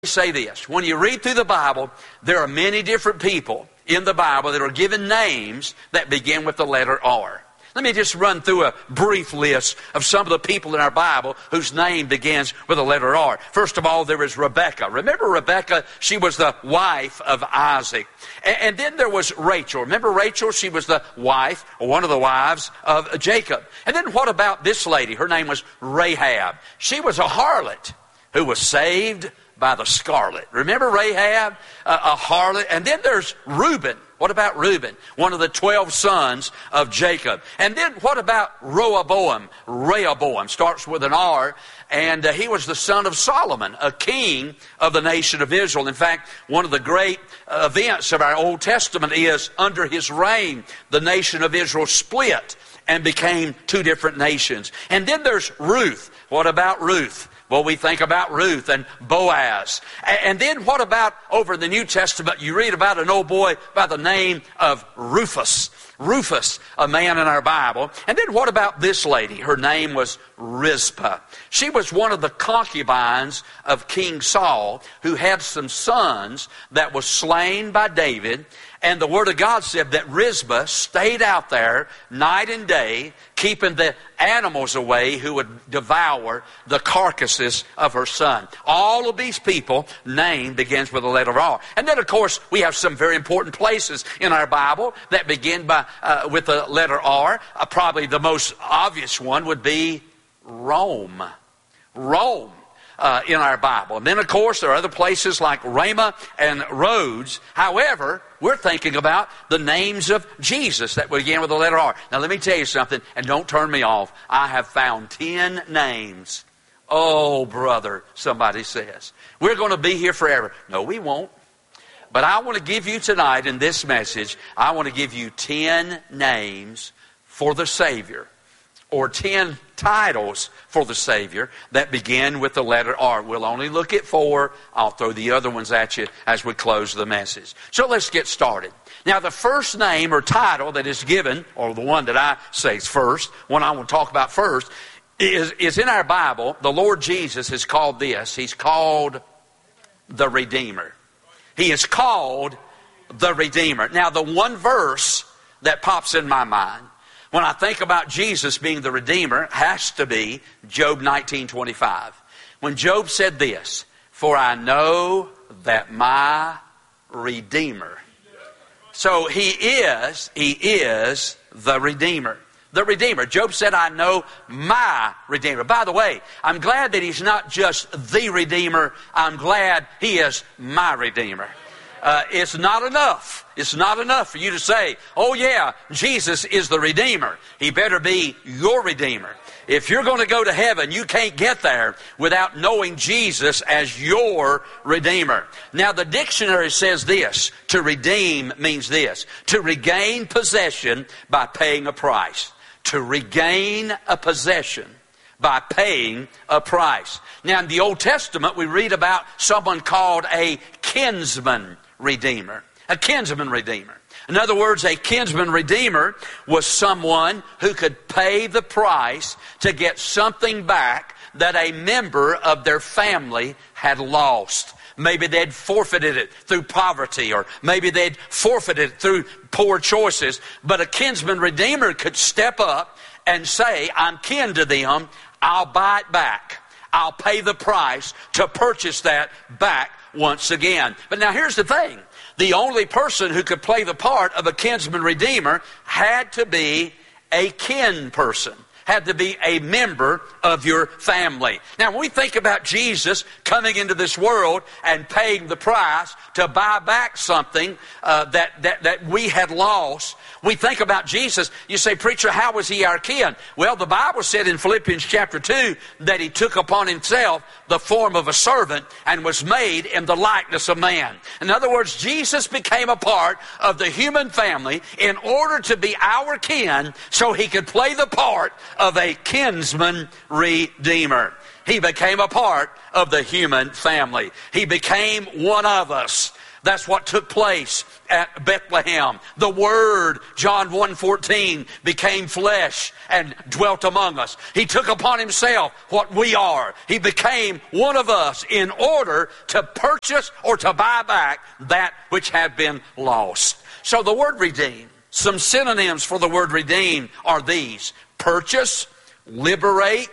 Say this. When you read through the Bible, there are many different people in the Bible that are given names that begin with the letter R. Let me just run through a brief list of some of the people in our Bible whose name begins with the letter R. First of all, there is Rebekah. Remember Rebekah? She was the wife of Isaac. And then there was Rachel. Remember Rachel? She was the wife, or one of the wives of Jacob. And then what about this lady? Her name was Rahab. She was a harlot who was saved by the scarlet. Remember Rahab, a harlot? And then there's Reuben. What about Reuben? One of the 12 sons of Jacob. And then what about Rehoboam? Rehoboam starts with an R, and he was the son of Solomon, a king of the nation of Israel. In fact, one of the great events of our Old Testament is under his reign, the nation of Israel split and became two different nations. And then there's Ruth. What about Ruth? Well, we think about Ruth and Boaz. And then what about over in the New Testament, you read about an old boy by the name of Rufus. Rufus, a man in our Bible. And then what about this lady? Her name was Rizpah. She was one of the concubines of King Saul, who had some sons that was slain by David. And the Word of God said that Rizpah stayed out there night and day, keeping the animals away who would devour the carcasses of her son. All of these people, name begins with the letter R. And then, of course, we have some very important places in our Bible that begin with the letter R. Probably the most obvious one would be Rome. Rome. In our Bible. And then, of course, there are other places like Ramah and Rhodes. However, we're thinking about the names of Jesus that begin with the letter R. Now, let me tell you something, and don't turn me off. I have found 10 names. Oh, brother, somebody says. We're going to be here forever. No, we won't. But I want to give you tonight in this message, I want to give you 10 names for the Savior, or 10 titles for the Savior that begin with the letter R. We'll only look at 4. I'll throw the other ones at you as we close the message. So let's get started. Now, the first name or title that is given, or the one that I say is first, one I want to talk about first, is in our Bible. The Lord Jesus is called this. He's called the Redeemer. He is called the Redeemer. Now, the one verse that pops in my mind when I think about Jesus being the Redeemer has to be Job 19:25. When Job said this, "For I know that my Redeemer." So he is the Redeemer. The Redeemer. Job said, "I know my Redeemer." By the way, I'm glad that he's not just the Redeemer. I'm glad he is my Redeemer. It's not enough. It's not enough for you to say, "Oh yeah, Jesus is the Redeemer." He better be your Redeemer. If you're going to go to heaven, you can't get there without knowing Jesus as your Redeemer. Now, the dictionary says this. To redeem means this: to regain possession by paying a price. To regain a possession by paying a price. Now, in the Old Testament, we read about someone called a kinsman redeemer. A kinsman redeemer. In other words, a kinsman redeemer was someone who could pay the price to get something back that a member of their family had lost. Maybe they'd forfeited it through poverty, or maybe they'd forfeited it through poor choices. But a kinsman redeemer could step up and say, "I'm kin to them, I'll buy it back. I'll pay the price to purchase that back once again." But now here's the thing. The only person who could play the part of a kinsman redeemer had to be a kin person. Had to be a member of your family. Now, when we think about Jesus coming into this world and paying the price to buy back something that we had lost, we think about Jesus. You say, "Preacher, how was he our kin?" Well, the Bible said in Philippians chapter 2 that he took upon himself the form of a servant and was made in the likeness of man. In other words, Jesus became a part of the human family in order to be our kin, so he could play the part of a kinsman redeemer. He became a part of the human family. He became one of us. That's what took place at Bethlehem. The Word, John 1:14, became flesh and dwelt among us. He took upon himself what we are. He became one of us in order to purchase or to buy back that which had been lost. So the word redeem, some synonyms for the word redeem are these: purchase, liberate,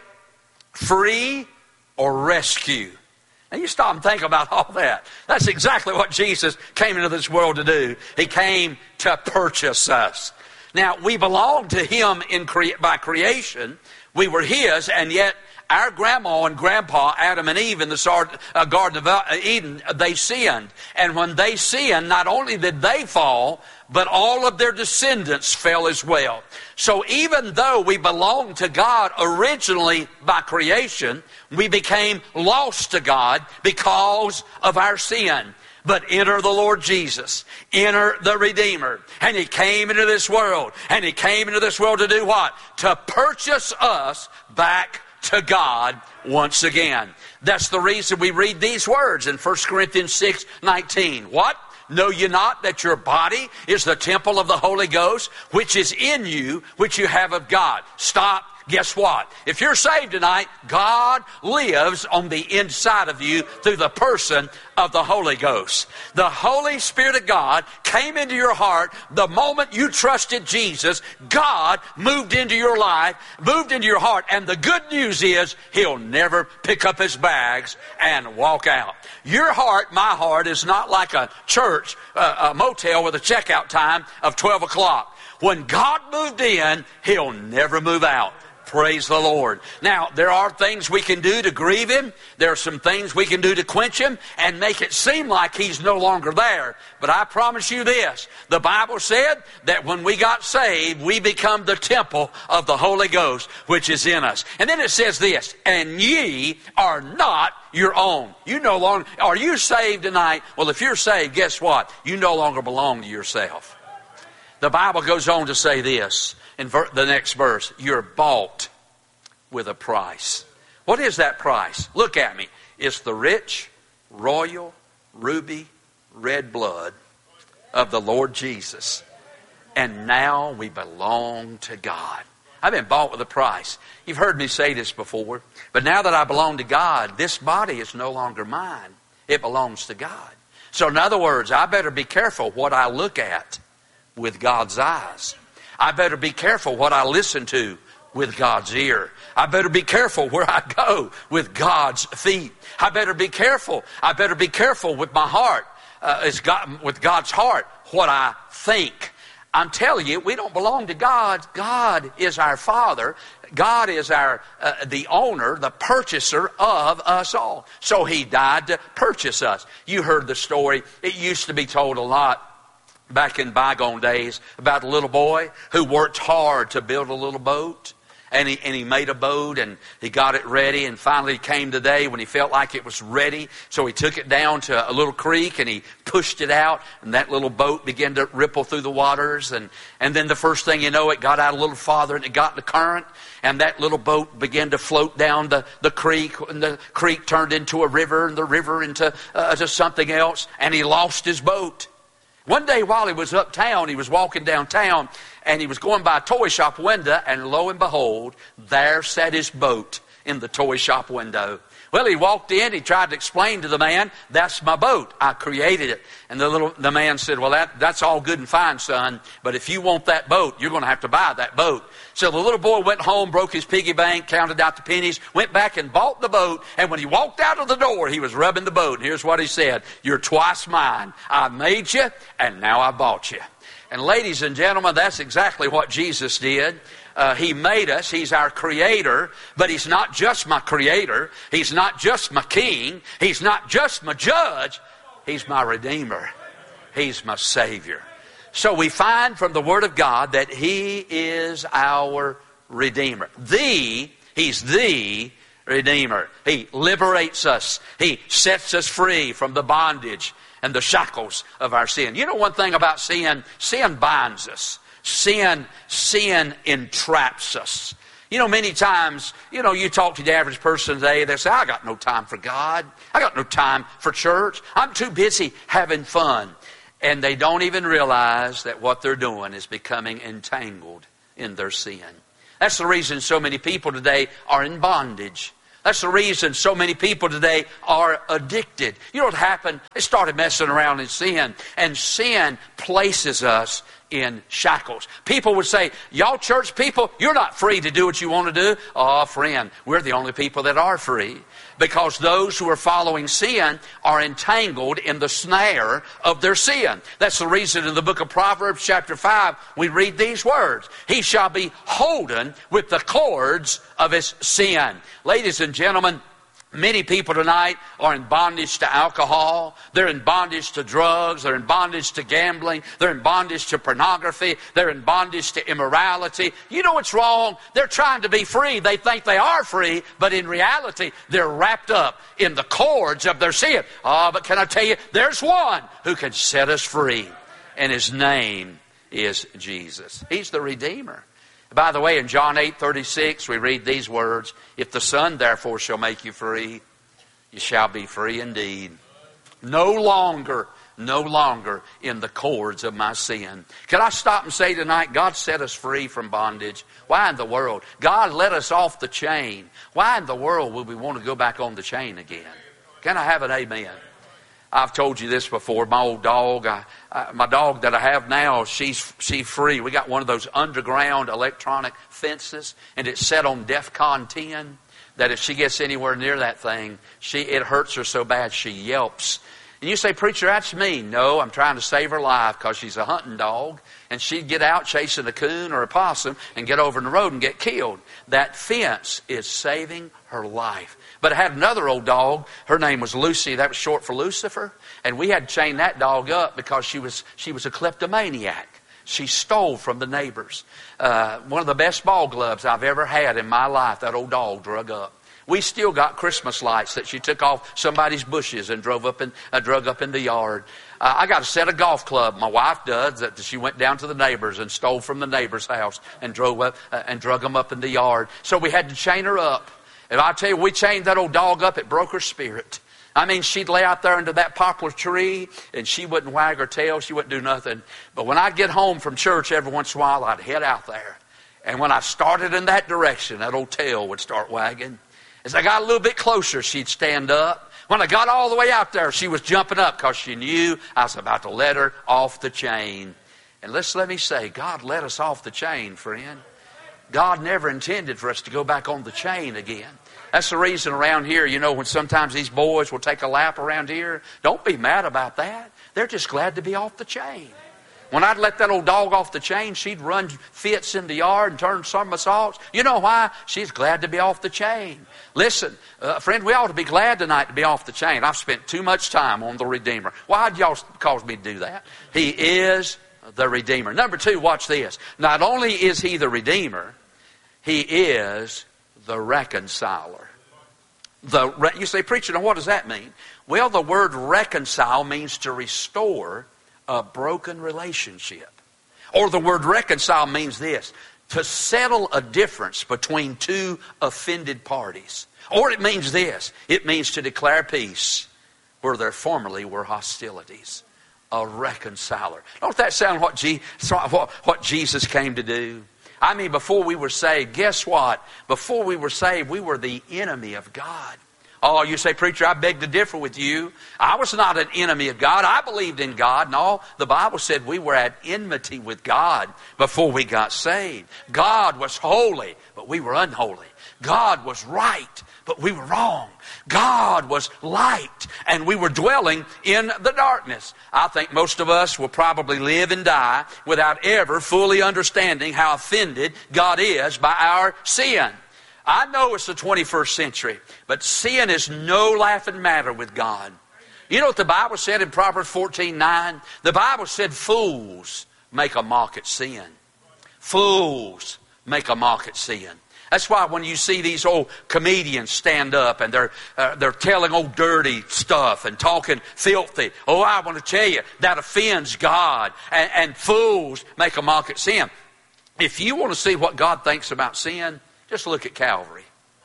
free, or rescue. Now you stop and think about all that. That's exactly what Jesus came into this world to do. He came to purchase us. Now we belong to Him by creation. We were His, and yet our grandma and grandpa, Adam and Eve in the Garden of Eden, they sinned. And when they sinned, not only did they fall, but all of their descendants fell as well. So even though we belong to God originally by creation, we became lost to God because of our sin. But enter the Lord Jesus, enter the Redeemer. And He came into this world. And He came into this world to do what? To purchase us back to God once again. That's the reason we read these words in 1 Corinthians 6:19. What? Know ye not that your body is the temple of the Holy Ghost, which is in you, which you have of God? Stop. Guess what? If you're saved tonight, God lives on the inside of you through the person of the Holy Ghost. The Holy Spirit of God came into your heart the moment you trusted Jesus. God moved into your life, moved into your heart, and the good news is He'll never pick up His bags and walk out. Your heart, my heart, is not like a church, a motel with a checkout time of 12 o'clock. When God moved in, He'll never move out. Praise the Lord. Now, there are things we can do to grieve Him. There are some things we can do to quench Him and make it seem like He's no longer there. But I promise you this. The Bible said that when we got saved, we become the temple of the Holy Ghost, which is in us. And then it says this: and ye are not your own. You no longer, are you saved tonight? Well, if you're saved, guess what? You no longer belong to yourself. The Bible goes on to say this in the next verse: you're bought with a price. What is that price? Look at me. It's the rich, royal, ruby, red blood of the Lord Jesus. And now we belong to God. I've been bought with a price. You've heard me say this before. But now that I belong to God, this body is no longer mine. It belongs to God. So in other words, I better be careful what I look at with God's eyes. I better be careful what I listen to with God's ear. I better be careful where I go with God's feet. I better be careful. I better be careful with my heart, with God's heart, what I think. I'm telling you, we don't belong to God. God is our Father. God is our the owner, the purchaser of us all. So He died to purchase us. You heard the story. It used to be told a lot back in bygone days about a little boy who worked hard to build a little boat. And he made a boat and he got it ready, and finally came the day when he felt like it was ready. So he took it down to a little creek and he pushed it out, and that little boat began to ripple through the waters. And then the first thing you know, it got out a little farther and it got in the current, and that little boat began to float down the creek, and the creek turned into a river, and the river into to something else, and he lost his boat. One day while he was uptown, he was walking downtown, and he was going by a toy shop window, and lo and behold, there sat his boat in the toy shop window. Well, he walked in, he tried to explain to the man, that's my boat, I created it. And the man said, well, that's all good and fine, son, but if you want that boat, you're going to have to buy that boat. So the little boy went home, broke his piggy bank, counted out the pennies, went back and bought the boat, and when he walked out of the door, he was rubbing the boat. And here's what he said: you're twice mine. I made you, and now I bought you. And ladies and gentlemen, that's exactly what Jesus did. He made us. He's our creator. But He's not just my creator. He's not just my king. He's not just my judge. He's my redeemer. He's my savior. So we find from the Word of God that He is our redeemer. He's the redeemer. He liberates us. He sets us free from the bondage and the shackles of our sin. You know one thing about sin? Sin binds us. Sin entraps us. You know, many times, you talk to the average person today, they say, I got no time for God. I got no time for church. I'm too busy having fun. And they don't even realize that what they're doing is becoming entangled in their sin. That's the reason so many people today are in bondage. That's the reason so many people today are addicted. You know what happened? They started messing around in sin, and sin places us in shackles. People would say, y'all church people, you're not free to do what you want to do. Oh, friend, we're the only people that are free. Because those who are following sin are entangled in the snare of their sin. That's the reason in the book of Proverbs chapter 5, we read these words. He shall be holden with the cords of his sin. Ladies and gentlemen, many people tonight are in bondage to alcohol. They're in bondage to drugs. They're in bondage to gambling. They're in bondage to pornography. They're in bondage to immorality. You know what's wrong? They're trying to be free. They think they are free, but in reality, they're wrapped up in the cords of their sin. Oh, but can I tell you, there's one who can set us free, and his name is Jesus. He's the Redeemer. By the way, in John 8:36, we read these words, if the Son therefore shall make you free, you shall be free indeed. No longer in the cords of my sin. Can I stop and say tonight, God set us free from bondage. Why in the world? God let us off the chain. Why in the world would we want to go back on the chain again? Can I have an amen? I've told you this before. My old dog, my dog that I have now, she's free. We got one of those underground electronic fences, and it's set on DEFCON 10. That if she gets anywhere near that thing, it hurts her so bad she yelps. And you say, preacher, that's me. No, I'm trying to save her life because she's a hunting dog, and she'd get out chasing a coon or a possum and get over in the road and get killed. That fence is saving her life. But I had another old dog. Her name was Lucy. That was short for Lucifer. And we had to chain that dog up because she was a kleptomaniac. She stole from the neighbors. One of the best ball gloves I've ever had in my life, that old dog drug up. We still got Christmas lights that she took off somebody's bushes and drug up in the yard. I got a set of golf club. My wife does that. She went down to the neighbors and stole from the neighbor's house and drug them up in the yard. So we had to chain her up. And I tell you, we chained that old dog up, it broke her spirit. I mean, she'd lay out there under that poplar tree, and she wouldn't wag her tail, she wouldn't do nothing. But when I'd get home from church every once in a while, I'd head out there. And when I started in that direction, that old tail would start wagging. As I got a little bit closer, she'd stand up. When I got all the way out there, she was jumping up because she knew I was about to let her off the chain. And let me say, God let us off the chain, friend. God never intended for us to go back on the chain again. That's the reason around here, when sometimes these boys will take a lap around here, don't be mad about that. They're just glad to be off the chain. When I'd let that old dog off the chain, she'd run fits in the yard and turn somersaults. You know why? She's glad to be off the chain. Listen, friend, we ought to be glad tonight to be off the chain. I've spent too much time on the Redeemer. Why'd y'all cause me to do that? He is the Redeemer. Number two, watch this. Not only is he the Redeemer, he is the reconciler. You say, preacher, now what does that mean? Well, the word reconcile means to restore a broken relationship. Or the word reconcile means this, to settle a difference between two offended parties. Or it means this, it means to declare peace where there formerly were hostilities. A reconciler. Don't that sound what Jesus came to do? I mean, before we were saved, guess what? Before we were saved, we were the enemy of God. Oh, you say, preacher, I beg to differ with you. I was not an enemy of God. I believed in God. No, the Bible said we were at enmity with God before we got saved. God was holy, but we were unholy. God was right, but we were wrong. God was light, and we were dwelling in the darkness. I think most of us will probably live and die without ever fully understanding how offended God is by our sin. I know it's the 21st century, but sin is no laughing matter with God. You know what the Bible said in Proverbs 14:9? The Bible said fools make a mock at sin. Fools make a mock at sin. That's why when you see these old comedians stand up and they're telling old dirty stuff and talking filthy. Oh, I want to tell you, that offends God. And fools make a mock at sin. If you want to see what God thinks about sin, Just look at Calvary.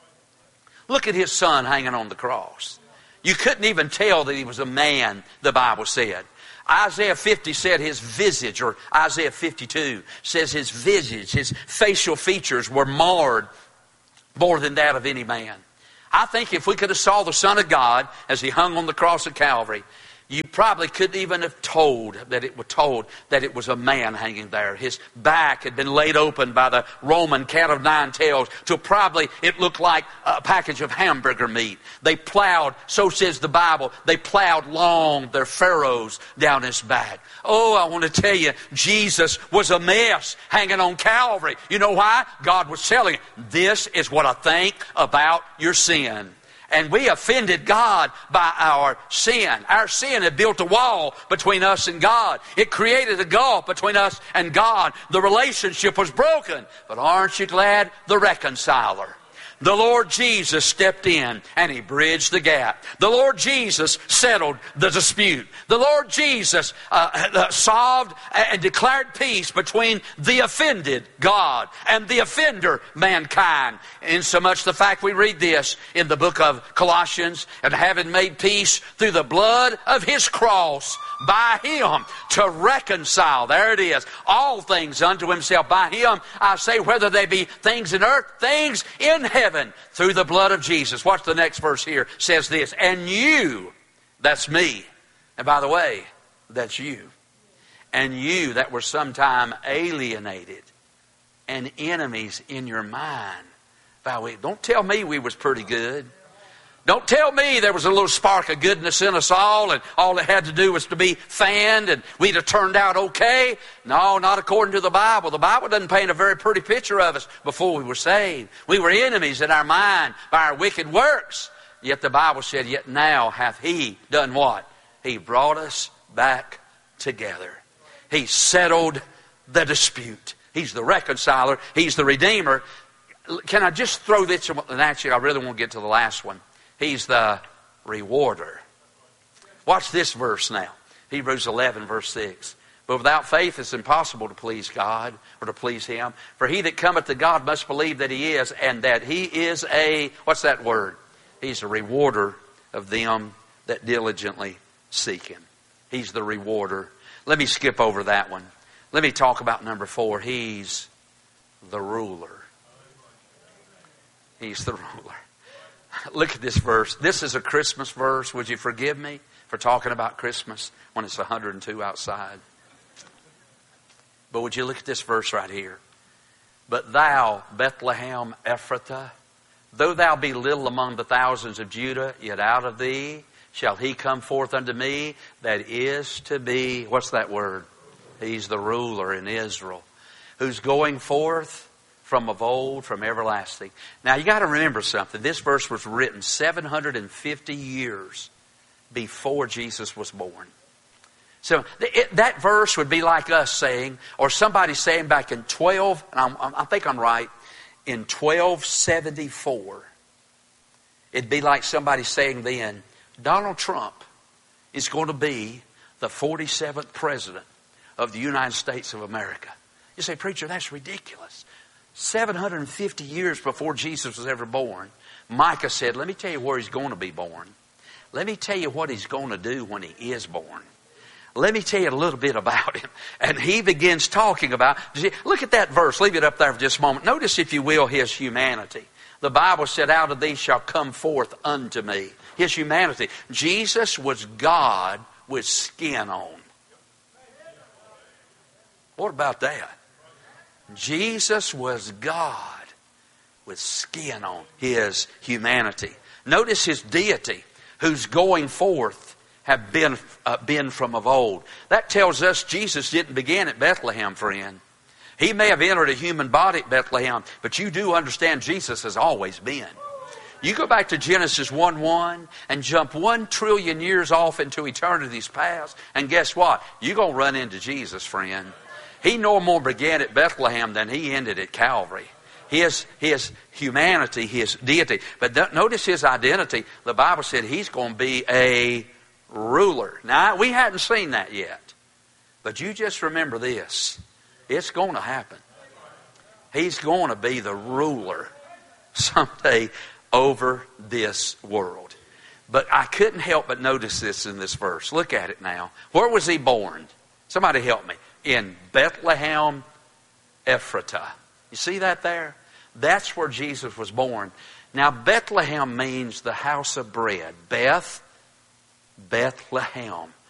Look at his son hanging on the cross. You couldn't even tell that he was a man, the Bible said. Isaiah 50 said his visage, or Isaiah 52 says his visage, his facial features were marred more than that of any man. I think if we could have saw the Son of God as he hung on the cross of Calvary, you probably couldn't even have told that it was a man hanging there. His back had been laid open by the Roman cat of nine tails till probably it looked like a package of hamburger meat. They plowed, so says the Bible, they plowed long their furrows down his back. Oh, I want to tell you, Jesus was a mess hanging on Calvary. You know why? God was telling him, this is what I think about your sin. And we offended God by our sin. Our sin had built a wall between us and God. It created a gulf between us and God. The relationship was broken. But aren't you glad? The reconciler, the Lord Jesus, stepped in and he bridged the gap. The Lord Jesus settled the dispute. The Lord Jesus solved and declared peace between the offended, God, and the offender, mankind. Insomuch the fact we read this in the book of Colossians, and having made peace through the blood of his cross, by him to reconcile, there it is, all things unto himself. By him, I say, whether they be things in earth, things in heaven, through the blood of Jesus. Watch the next verse here. It says this, and you, that's me. And by the way, that's you. And you that were sometime alienated and enemies in your mind. Don't tell me we was pretty good. Don't tell me there was a little spark of goodness in us all and all it had to do was to be fanned and we'd have turned out okay. No, not according to the Bible. The Bible doesn't paint a very pretty picture of us before we were saved. We were enemies in our mind by our wicked works. Yet the Bible said, yet now hath he done what? He brought us back together. He settled the dispute. He's the reconciler. He's the redeemer. Can I just throw this, and actually I really want to get to the last one. He's the rewarder. Watch this verse now. Hebrews 11 verse 6. But without faith it's impossible to please God or to please him. For he that cometh to God must believe that he is, and that he is a, what's that word? He's a rewarder of them that diligently seek him. He's the rewarder. Let me skip over that one. Let me talk about number 4. He's the ruler. He's the ruler. Look at this verse. This is a Christmas verse. Would you forgive me for talking about Christmas when it's 102 outside? But would you look at this verse right here? But thou, Bethlehem Ephrathah, though thou be little among the thousands of Judah, yet out of thee shall he come forth unto me that is to be, what's that word? He's the ruler in Israel, who's going forth from of old, from everlasting. Now you got to remember something. This verse was written 750 years before Jesus was born. So that verse would be like us saying, or somebody saying back in 12, and I think I'm right, in 1274. It'd be like somebody saying then, Donald Trump is going to be the 47th president of the United States of America. You say, preacher, that's ridiculous. 750 years before Jesus was ever born, Micah said, let me tell you where he's going to be born. Let me tell you what he's going to do when he is born. Let me tell you a little bit about him. And he begins talking about, look at that verse, leave it up there for just a moment. Notice, if you will, his humanity. The Bible said, out of thee shall come forth unto me. His humanity. Jesus was God with skin on. What about that? Jesus was God with skin on, his humanity. Notice his deity, whose going forth have been from of old. That tells us Jesus didn't begin at Bethlehem, friend. He may have entered a human body at Bethlehem, but you do understand Jesus has always been. You go back to Genesis 1:1 and jump 1 trillion years off into eternity's past, and guess what? You're going to run into Jesus, friend. He no more began at Bethlehem than he ended at Calvary. His humanity, his deity. But notice his identity. The Bible said he's going to be a ruler. Now, we hadn't seen that yet. But you just remember this. It's going to happen. He's going to be the ruler someday over this world. But I couldn't help but notice this in this verse. Look at it now. Where was he born? Somebody help me. In Bethlehem, Ephratah. You see that there? That's where Jesus was born. Now, Bethlehem means the house of bread. Bethlehem.